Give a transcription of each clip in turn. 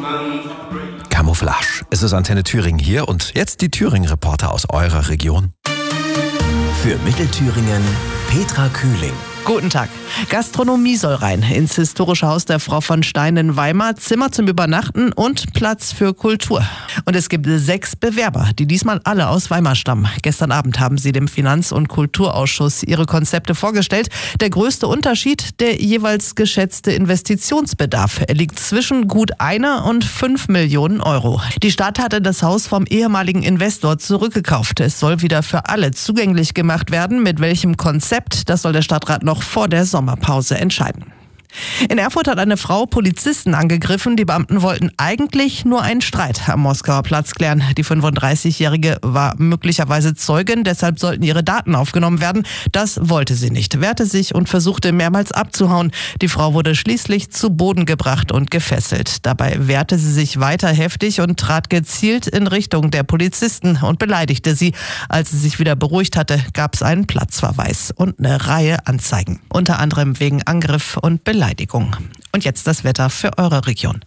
Camouflage. Es ist Antenne Thüringen hier und jetzt die Thüringen-Reporter aus eurer Region. Für Mittelthüringen Petra Kühling. Guten Tag. Gastronomie soll rein ins historische Haus der Frau von Stein in Weimar, Zimmer zum Übernachten und Platz für Kultur. Und es gibt 6 Bewerber, die diesmal alle aus Weimar stammen. Gestern Abend haben sie dem Finanz- und Kulturausschuss ihre Konzepte vorgestellt. Der größte Unterschied, der jeweils geschätzte Investitionsbedarf. Er liegt zwischen gut 1 und 5 Millionen Euro. Die Stadt hatte das Haus vom ehemaligen Investor zurückgekauft. Es soll wieder für alle zugänglich gemacht werden. Mit welchem Konzept, das soll der Stadtrat noch vor der Sommerpause entscheiden. In Erfurt hat eine Frau Polizisten angegriffen. Die Beamten wollten eigentlich nur einen Streit am Moskauer Platz klären. Die 35-Jährige war möglicherweise Zeugin, deshalb sollten ihre Daten aufgenommen werden. Das wollte sie nicht, wehrte sich und versuchte mehrmals abzuhauen. Die Frau wurde schließlich zu Boden gebracht und gefesselt. Dabei wehrte sie sich weiter heftig und trat gezielt in Richtung der Polizisten und beleidigte sie. Als sie sich wieder beruhigt hatte, gab es einen Platzverweis und eine Reihe Anzeigen. Unter anderem wegen Angriff und Beleidigung. Und jetzt das Wetter für eure Region.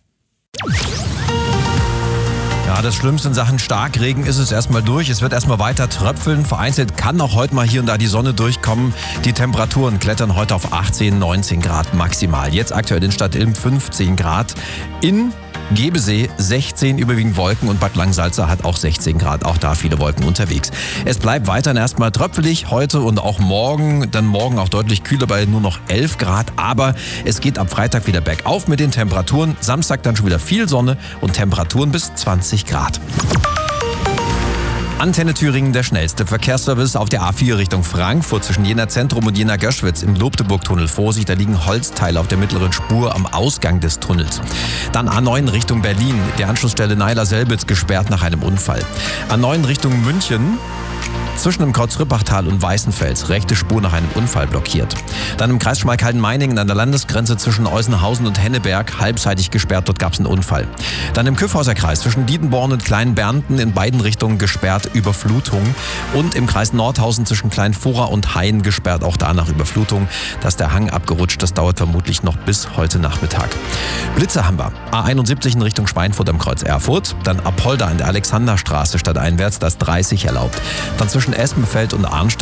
Ja, das Schlimmste in Sachen Starkregen ist es erstmal durch. Es wird erstmal weiter tröpfeln. Vereinzelt kann auch heute mal hier und da die Sonne durchkommen. Die Temperaturen klettern heute auf 18, 19 Grad maximal. Jetzt aktuell in Stadtilm 15 Grad. In Gebesee 16, überwiegend Wolken, und Bad Langsalza hat auch 16 Grad, auch da viele Wolken unterwegs. Es bleibt weiterhin erstmal tröpfelig heute und auch morgen, dann morgen auch deutlich kühler bei nur noch 11 Grad, aber es geht am Freitag wieder bergauf mit den Temperaturen. Samstag dann schon wieder viel Sonne und Temperaturen bis 20 Grad. Antenne Thüringen, der schnellste Verkehrsservice auf der A4 Richtung Frankfurt zwischen Jena Zentrum und Jena Göschwitz im Lobdeburg-Tunnel. Vorsicht, da liegen Holzteile auf der mittleren Spur am Ausgang des Tunnels. Dann A9 Richtung Berlin, der Anschlussstelle Neiler-Selbitz gesperrt nach einem Unfall. A9 Richtung München, zwischen dem Kreuz-Rippachtal und Weißenfels, rechte Spur nach einem Unfall blockiert. Dann im Kreis Schmalkalden-Meiningen an der Landesgrenze zwischen Eusenhausen und Henneberg, halbseitig gesperrt, dort gab es einen Unfall. Dann im Kyffhäuser Kreis zwischen Dietenborn und Kleinbernten in beiden Richtungen gesperrt, Überflutung. Und im Kreis Nordhausen zwischen Kleinfora und Hain gesperrt, auch da nach Überflutung. Da ist der Hang abgerutscht, das dauert vermutlich noch bis heute Nachmittag. Blitze haben wir. A71 in Richtung Schweinfurt am Kreuz Erfurt. Dann Apolda an der Alexanderstraße stadteinwärts, das 30 erlaubt. Dann zwischen Espenfeld und Arnstadt